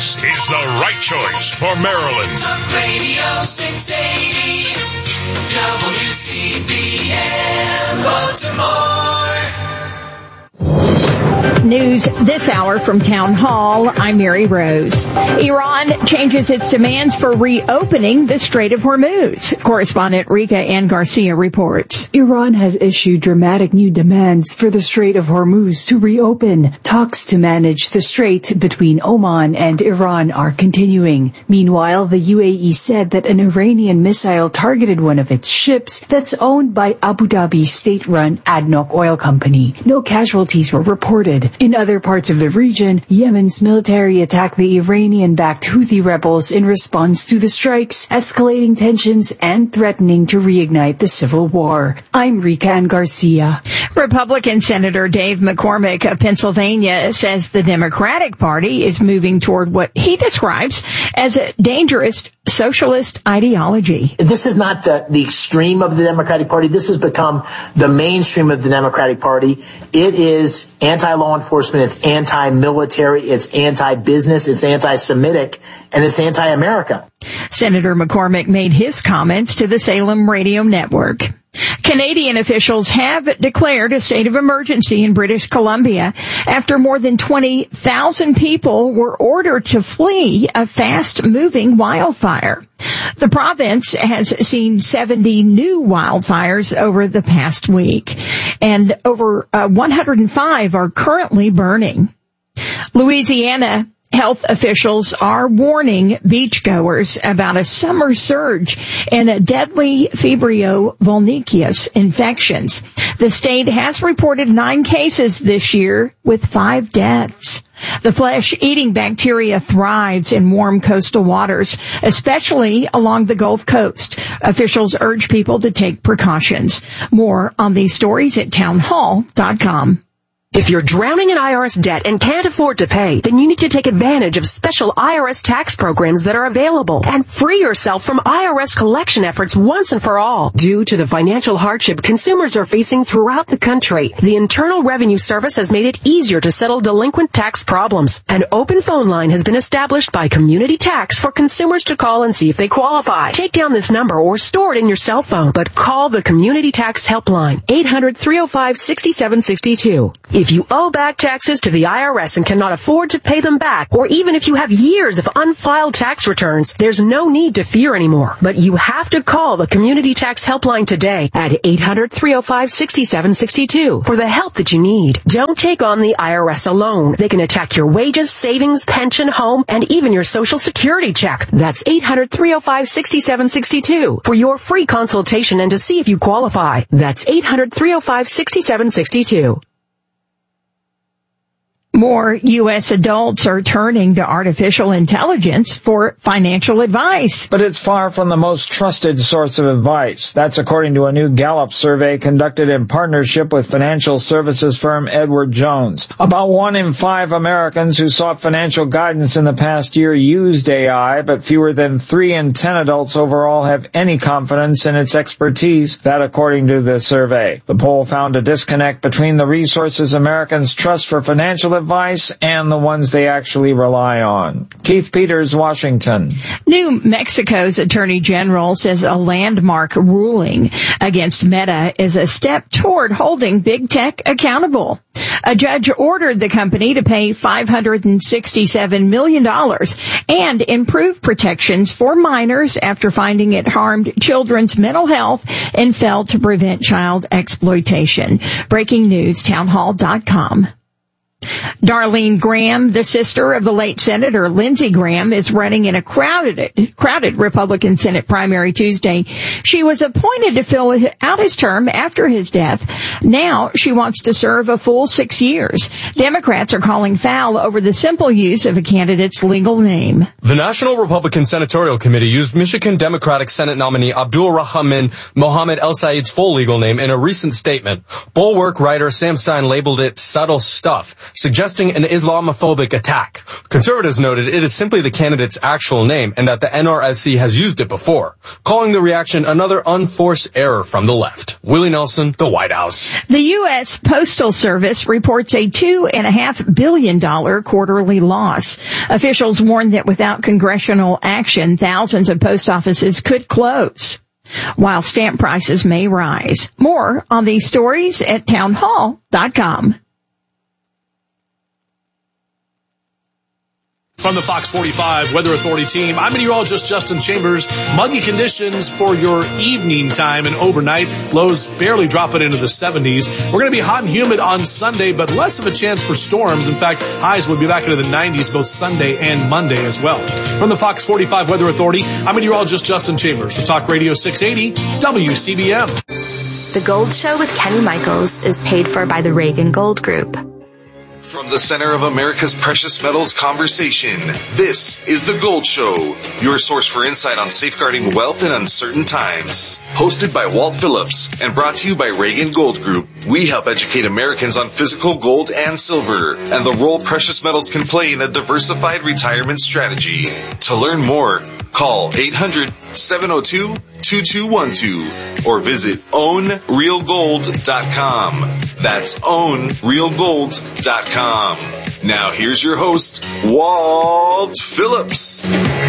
This is the right choice for Maryland. Talk Radio 680 WCBM Baltimore. News this hour from Town Hall. I'm Mary Rose. Iran changes its demands for reopening the Strait of Hormuz. Correspondent Rika Ann Garcia reports. Iran has issued dramatic new demands for the Strait of Hormuz to reopen. Talks to manage the strait between Oman and Iran are continuing. Meanwhile, the UAE said that an Iranian missile targeted one of its ships that's owned by Abu Dhabi's state-run ADNOC oil company. No casualties were reported. In other parts of the region, Yemen's military attacked the Iranian-backed Houthi rebels in response to the strikes, escalating tensions and threatening to reignite the civil war. I'm Rika Ann Garcia. Republican Senator Dave McCormick of Pennsylvania says the Democratic Party is moving toward what he describes as a dangerous socialist ideology. This is not the extreme of the Democratic Party. This has become the mainstream of the Democratic Party. It is anti-law enforcement, it's anti-military, it's anti-business, it's anti-Semitic, and it's anti-America. Senator McCormick made his comments to the Salem Radio Network. Canadian officials have declared a state of emergency in British Columbia after more than 20,000 people were ordered to flee a fast-moving wildfire. The province has seen 70 new wildfires over the past week, and over 105 are currently burning. Louisiana health officials are warning beachgoers about a summer surge in deadly Febrio vulniceus infections. The state has reported 9 cases this year with 5 deaths. The flesh-eating bacteria thrives in warm coastal waters, especially along the Gulf Coast. Officials urge people to take precautions. More on these stories at townhall.com. If you're drowning in IRS debt and can't afford to pay, then you need to take advantage of special IRS tax programs that are available and free yourself from IRS collection efforts once and for all. Due to the financial hardship consumers are facing throughout the country, the Internal Revenue Service has made it easier to settle delinquent tax problems. An open phone line has been established by Community Tax for consumers to call and see if they qualify. Take down this number or store it in your cell phone, but call the Community Tax Helpline, 800-305-6762. If you owe back taxes to the IRS and cannot afford to pay them back, or even if you have years of unfiled tax returns, there's no need to fear anymore. But you have to call the Community Tax Helpline today at 800-305-6762 for the help that you need. Don't take on the IRS alone. They can attack your wages, savings, pension, home, and even your Social Security check. That's 800-305-6762 for your free consultation and to see if you qualify. That's 800-305-6762. More U.S. adults are turning to artificial intelligence for financial advice. But it's far from the most trusted source of advice. That's according to a new Gallup survey conducted in partnership with financial services firm Edward Jones. About 1 in 5 Americans who sought financial guidance in the past year used AI, but fewer than 3 in 10 adults overall have any confidence in its expertise. That according to the survey. The poll found a disconnect between the resources Americans trust for financial advice and the ones they actually rely on. Keith Peters, Washington. New Mexico's Attorney General says a landmark ruling against Meta is a step toward holding big tech accountable. A judge ordered the company to pay $567 million and improve protections for minors after finding it harmed children's mental health and failed to prevent child exploitation. Breaking news, townhall.com. Darlene Graham, the sister of the late Senator Lindsey Graham, is running in a crowded Republican Senate primary Tuesday. She was appointed to fill out his term after his death. Now she wants to serve a full 6 years. Democrats are calling foul over the simple use of a candidate's legal name. The National Republican Senatorial Committee used Michigan Democratic Senate nominee Abdul Rahman Mohammed El Sayed's full legal name in a recent statement. Bulwark writer Sam Stein labeled it subtle stuff. suggesting an Islamophobic attack. Conservatives noted it is simply the candidate's actual name and that the NRSC has used it before, calling the reaction another unforced error from the left. Willie Nelson, the White House. The U.S. Postal Service reports a $2.5 billion quarterly loss. Officials warned that without congressional action, thousands of post offices could close, while stamp prices may rise. More on these stories at townhall.com. From the Fox 45 Weather Authority team, I'm meteorologist Justin Chambers. Muggy conditions for your evening time and overnight. Lows barely dropping into the 70s. We're going to be hot and humid on Sunday, but less of a chance for storms. In fact, highs will be back into the 90s both Sunday and Monday as well. From the Fox 45 Weather Authority, I'm meteorologist Justin Chambers for Talk Radio 680 WCBM. The Gold Show with Kenny Michaels is paid for by the Reagan Gold Group. From the center of America's precious metals conversation, this is The Gold Show, your source for insight on safeguarding wealth in uncertain times. Hosted by Walt Phillips and brought to you by Reagan Gold Group, we help educate Americans on physical gold and silver and the role precious metals can play in a diversified retirement strategy. To learn more, call 800-702-2212 or visit ownrealgold.com. That's ownrealgold.com. Now here's your host, Walt Phillips.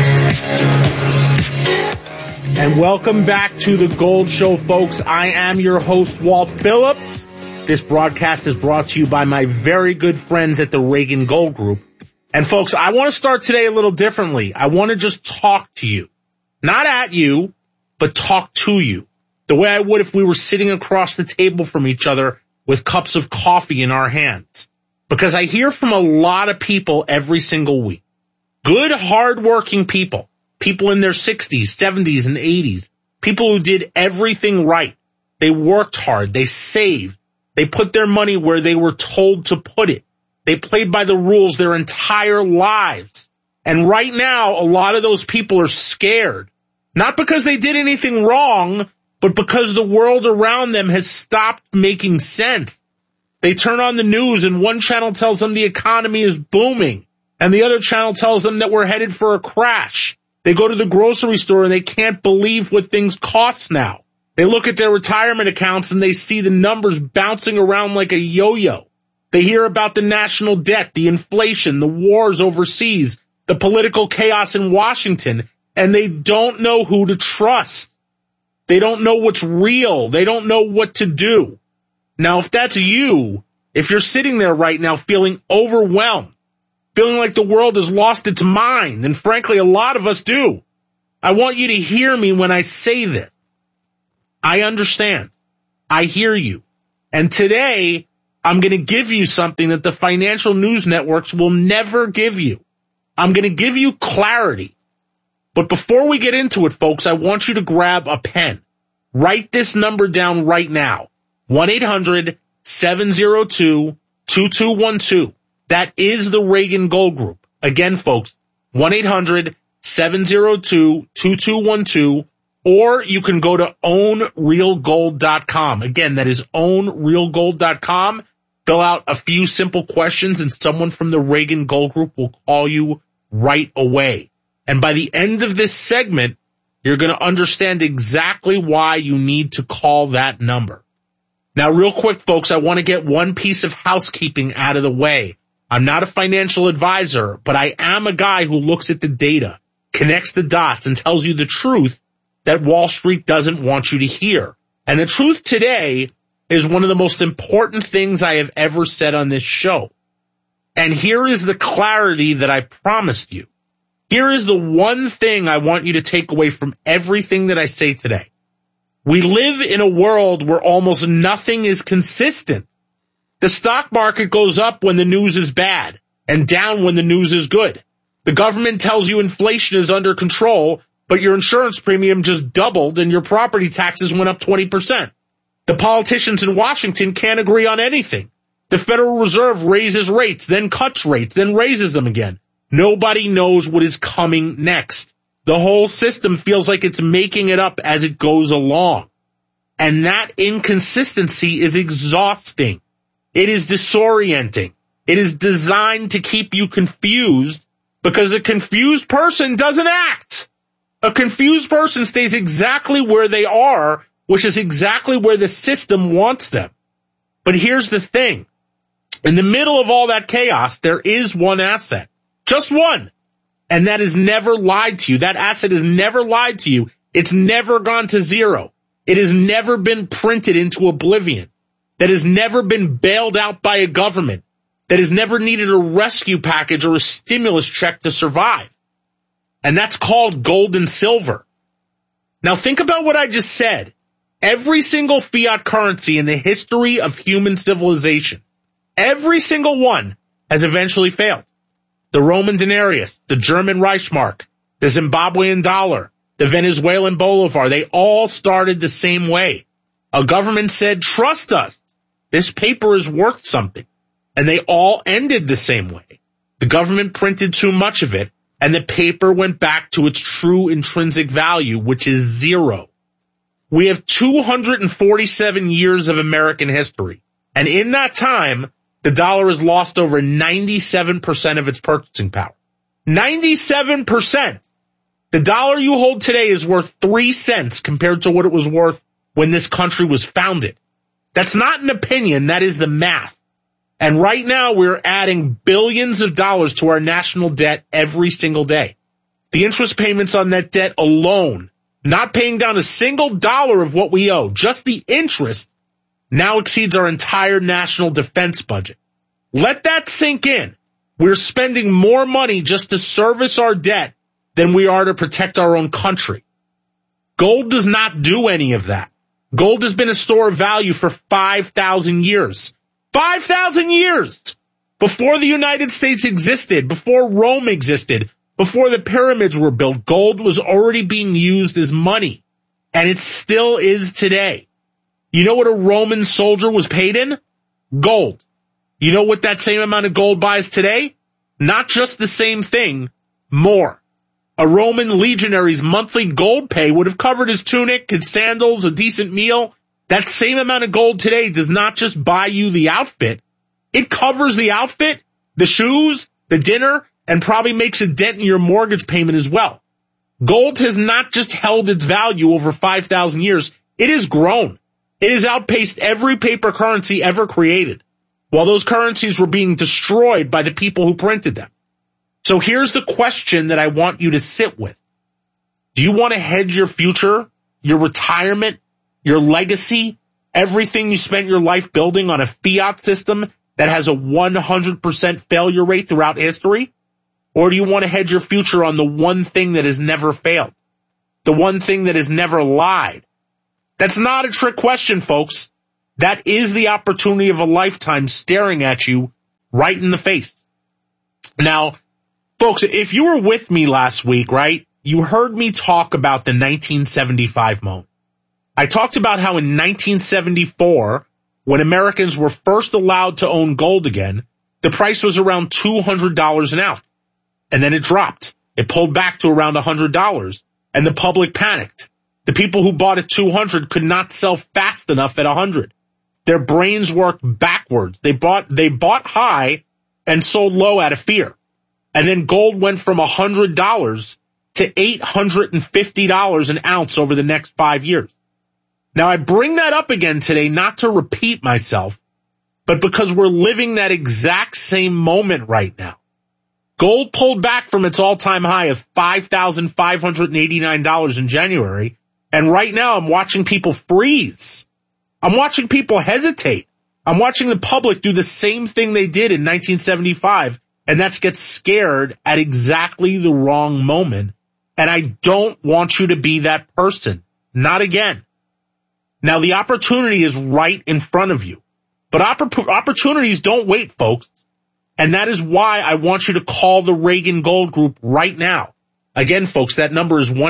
And welcome back to The Gold Show, folks. I am your host, Walt Phillips. This broadcast is brought to you by my very good friends at the Reagan Gold Group. And folks, I want to start today a little differently. I want to just talk to you. Not at you, but talk to you. The way I would if we were sitting across the table from each other with cups of coffee in our hands. Because I hear from a lot of people every single week. Good, hardworking people. People in their 60s, 70s, and 80s. People who did everything right. They worked hard. They saved. They put their money where they were told to put it. They played by the rules their entire lives. And right now, a lot of those people are scared. Not because they did anything wrong, but because the world around them has stopped making sense. They turn on the news and one channel tells them the economy is booming and the other channel tells them that we're headed for a crash. They go to the grocery store and they can't believe what things cost now. They look at their retirement accounts and they see the numbers bouncing around like a yo-yo. They hear about the national debt, the inflation, the wars overseas, the political chaos in Washington, and they don't know who to trust. They don't know what's real. They don't know what to do. Now, if that's you, if you're sitting there right now feeling overwhelmed, feeling like the world has lost its mind, and frankly, a lot of us do, I want you to hear me when I say this. I understand. I hear you. And today, I'm going to give you something that the financial news networks will never give you. I'm going to give you clarity. But before we get into it, folks, I want you to grab a pen. Write this number down right now. 1-800-702-2212. That is the Reagan Gold Group. Again, folks, 1-800-702-2212. Or you can go to ownrealgold.com. Again, that is ownrealgold.com. Fill out a few simple questions and someone from the Reagan Gold Group will call you right away. And by the end of this segment, you're going to understand exactly why you need to call that number. Now, real quick, folks, I want to get one piece of housekeeping out of the way. I'm not a financial advisor, but I am a guy who looks at the data, connects the dots, and tells you the truth that Wall Street doesn't want you to hear. And the truth today is one of the most important things I have ever said on this show. And here is the clarity that I promised you. Here is the one thing I want you to take away from everything that I say today. We live in a world where almost nothing is consistent. The stock market goes up when the news is bad and down when the news is good. The government tells you inflation is under control, but your insurance premium just doubled and your property taxes went up 20%. The politicians in Washington can't agree on anything. The Federal Reserve raises rates, then cuts rates, then raises them again. Nobody knows what is coming next. The whole system feels like it's making it up as it goes along. And that inconsistency is exhausting. It is disorienting. It is designed to keep you confused because a confused person doesn't act. A confused person stays exactly where they are, which is exactly where the system wants them. But here's the thing. In the middle of all that chaos, there is one asset. Just one. And that is never lied to you. That asset is never lied to you. It's never gone to zero. It has never been printed into oblivion. That has never been bailed out by a government. That has never needed a rescue package or a stimulus check to survive. And that's called gold and silver. Now think about what I just said. Every single fiat currency in the history of human civilization, every single one has eventually failed. The Roman denarius, the German Reichsmark, the Zimbabwean dollar, the Venezuelan bolivar, they all started the same way. A government said, trust us. This paper is worth something. And they all ended the same way. The government printed too much of it, and the paper went back to its true intrinsic value, which is zero. We have 247 years of American history. And in that time, the dollar has lost over 97% of its purchasing power. 97%! The dollar you hold today is worth 3 cents compared to what it was worth when this country was founded. That's not an opinion, that is the math. And right now we're adding billions of dollars to our national debt every single day. The interest payments on that debt alone, not paying down a single dollar of what we owe, just the interest, now exceeds our entire national defense budget. Let that sink in. We're spending more money just to service our debt than we are to protect our own country. Gold does not do any of that. Gold has been a store of value for 5,000 years. 5,000 years! Before the United States existed, before Rome existed, before the pyramids were built, gold was already being used as money. And it still is today. You know what a Roman soldier was paid in? Gold. You know what that same amount of gold buys today? Not just the same thing, more. A Roman legionary's monthly gold pay would have covered his tunic, his sandals, a decent meal. That same amount of gold today does not just buy you the outfit. It covers the outfit, the shoes, the dinner, and probably makes a dent in your mortgage payment as well. Gold has not just held its value over 5,000 years. It has grown. It has outpaced every paper currency ever created, while those currencies were being destroyed by the people who printed them. So here's the question that I want you to sit with. Do you want to hedge your future, your retirement, your legacy, everything you spent your life building on a fiat system that has a 100% failure rate throughout history? Or do you want to hedge your future on the one thing that has never failed? The one thing that has never lied? That's not a trick question, folks. That is the opportunity of a lifetime staring at you right in the face. Now, folks, if you were with me last week, right, you heard me talk about the 1975 moment. I talked about how in 1974, when Americans were first allowed to own gold again, the price was around $200 an ounce. And then it dropped. It pulled back to around $100, and the public panicked. The people who bought at $200 could not sell fast enough at $100. Their brains worked backwards. They bought high and sold low out of fear. And then gold went from $100 to $850 an ounce over the next 5 years. Now, I bring that up again today not to repeat myself, but because we're living that exact same moment right now. Gold pulled back from its all-time high of $5,589 in January, and right now I'm watching people freeze. I'm watching people hesitate. I'm watching the public do the same thing they did in 1975, and that's get scared at exactly the wrong moment. And I don't want you to be that person. Not again. Now, the opportunity is right in front of you. But opportunities don't wait, folks. And that is why I want you to call the Reagan Gold Group right now. Again, folks, that number is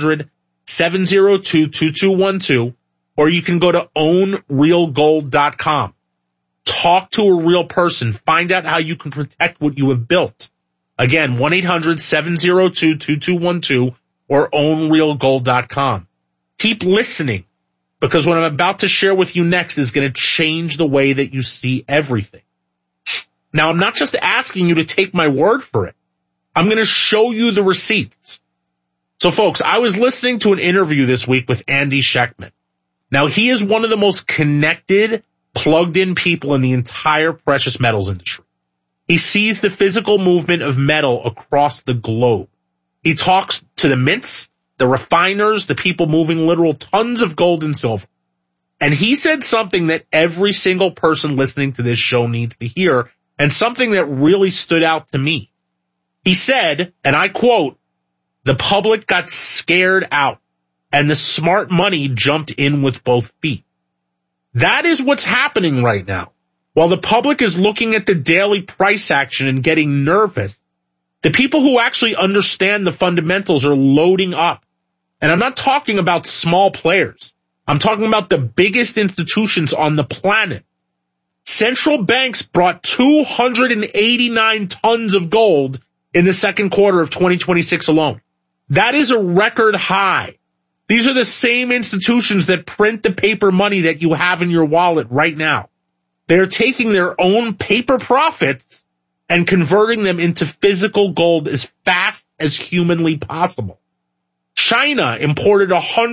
1-800-702-2212, or you can go to ownrealgold.com. Talk to a real person. Find out how you can protect what you have built. Again, 1-800-702-2212 or ownrealgold.com. Keep listening, because what I'm about to share with you next is going to change the way that you see everything. Now, I'm not just asking you to take my word for it. I'm going to show you the receipts. So, folks, I was listening to an interview this week with Andy Schectman. Now, he is one of the most connected, plugged-in people in the entire precious metals industry. He sees the physical movement of metal across the globe. He talks to the mints, the refiners, the people moving literal tons of gold and silver. And he said something that every single person listening to this show needs to hear, and something that really stood out to me. He said, and I quote, "The public got scared out, and the smart money jumped in with both feet." That is what's happening right now. While the public is looking at the daily price action and getting nervous, the people who actually understand the fundamentals are loading up. And I'm not talking about small players. I'm talking about the biggest institutions on the planet. Central banks brought 289 tons of gold in the second quarter of 2026 alone. That is a record high. These are the same institutions that print the paper money that you have in your wallet right now. They're taking their own paper profits and converting them into physical gold as fast as humanly possible. China imported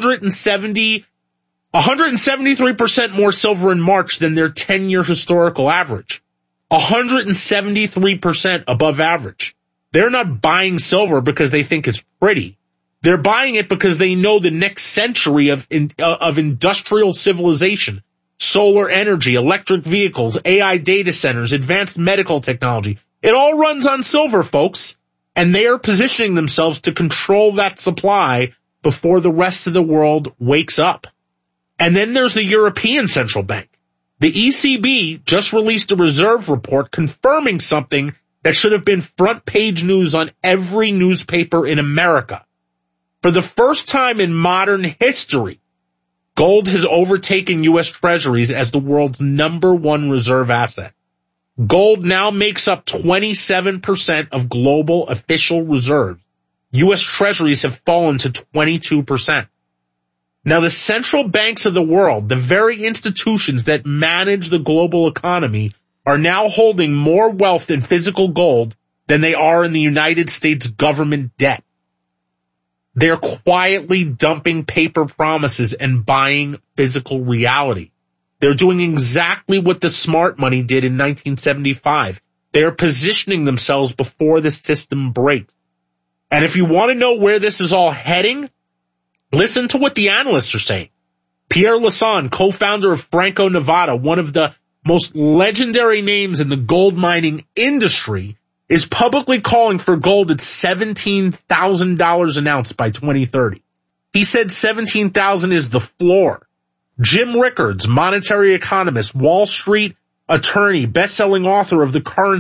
173% more silver in March than their 10-year historical average. 173% above average. They're not buying silver because they think it's pretty. They're buying it because they know the next century of industrial civilization, solar energy, electric vehicles, AI data centers, advanced medical technology. It all runs on silver, folks, and they are positioning themselves to control that supply before the rest of the world wakes up. And then there's the European Central Bank. The ECB just released a reserve report confirming something that should have been front page news on every newspaper in America. For the first time in modern history, gold has overtaken U.S. Treasuries as the world's #1 reserve asset. Gold now makes up 27% of global official reserves. U.S. Treasuries have fallen to 22%. Now, the central banks of the world, the very institutions that manage the global economy, are now holding more wealth in physical gold than they are in the United States government debt. They're quietly dumping paper promises and buying physical reality. They're doing exactly what the smart money did in 1975. They're positioning themselves before the system breaks. And if you want to know where this is all heading, listen to what the analysts are saying. Pierre Lassonde, co-founder of Franco-Nevada, one of the most legendary names in the gold mining industry, is publicly calling for gold at $17,000 an ounce by 2030. He said $17,000 is the floor. Jim Rickards, monetary economist, Wall Street attorney, best-selling author of The Currency